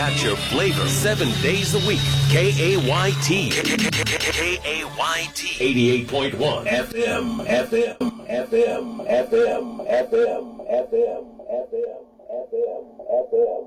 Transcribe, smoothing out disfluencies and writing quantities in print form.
got your flavor 7 days a week. KAYT. KAYT. 88.1 FM. FM.